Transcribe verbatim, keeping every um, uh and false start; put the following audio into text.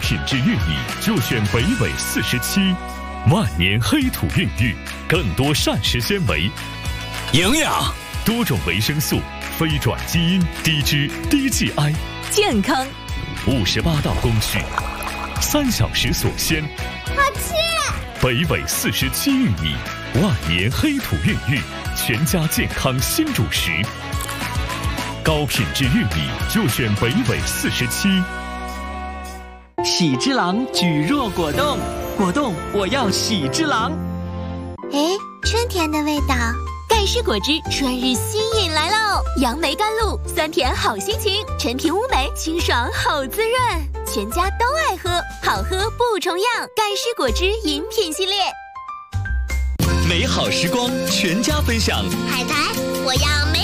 品质玉米就选北纬四十七，万年黑土孕育，更多膳食纤维、 营养、 多种维生素、非转基因、低脂、低 G I， 健康， 五十八道工序，三小时锁鲜。 好吃！ 北纬四十七玉米，万年黑土孕育，全家健康新主食。高品质玉米就选北纬四十七。 喜之郎举若果冻，果冻我要喜之郎。 哎，春天的味道。 盖世果汁春日新饮来喽！杨梅甘露，酸甜好心情，陈皮乌梅，清爽好滋润，全家都爱喝，好喝不重样。盖世果汁饮品系列， 美好时光全家分享。 海苔，我要美